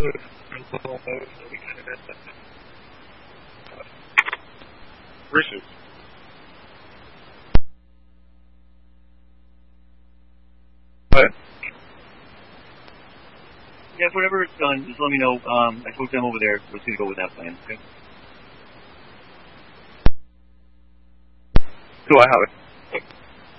Richard. What? Yeah, whatever it's done, just let me know. I spoke to them over there. We're going to go with that plan, okay? Do I have it?